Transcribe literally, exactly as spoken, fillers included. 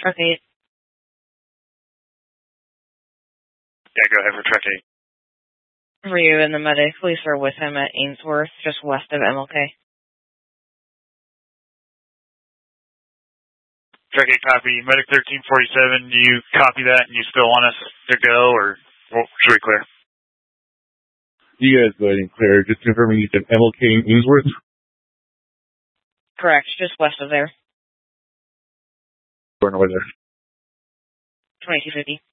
Truck eight. Yeah, go ahead for truck eight. For you and the medic, police are with him at Ainsworth, just west of M L K. Truck eight, copy. Medic thirteen forty-seven, do you copy that and you still want us to go, or well, should we clear? You guys go ahead and clear. Just confirming you said M L K and Ainsworth? Correct, just west of there. Going over there. twenty-two fifty.